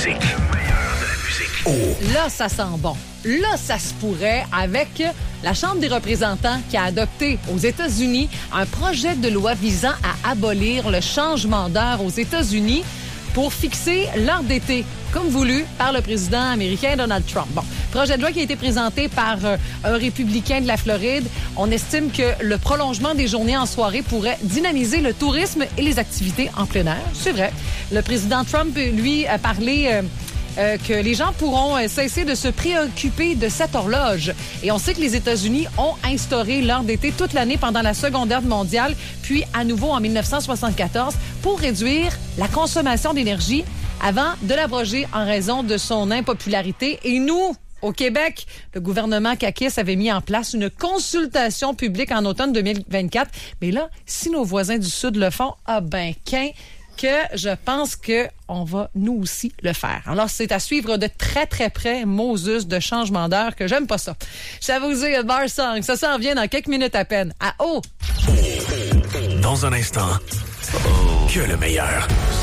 musique. Là, ça sent bon. Là, ça se pourrait avec la Chambre des représentants qui a adopté aux États-Unis un projet de loi visant à abolir le changement d'heure aux États-Unis pour fixer l'heure d'été, comme voulu par le président américain Donald Trump. Bon, projet de loi qui a été présenté par un républicain de la Floride. On estime que le prolongement des journées en soirée pourrait dynamiser le tourisme et les activités en plein air. C'est vrai. Le président Trump, lui, a parlé que les gens pourront cesser de se préoccuper de cette horloge. Et on sait que les États-Unis ont instauré l'heure d'été toute l'année pendant la Seconde Guerre mondiale, puis à nouveau en 1974 pour réduire la consommation d'énergie avant de l'abroger en raison de son impopularité. Et nous, au Québec, le gouvernement caquiste avait mis en place une consultation publique en automne 2024. Mais là, si nos voisins du Sud le font, que je pense qu'on va nous aussi le faire. Alors, c'est à suivre de très, très près, Moses, de changement d'heure, que j'aime pas ça. Je savais vous dire, Bar Song, ça s'en vient dans quelques minutes à peine. À haut! Dans un instant, que le meilleur.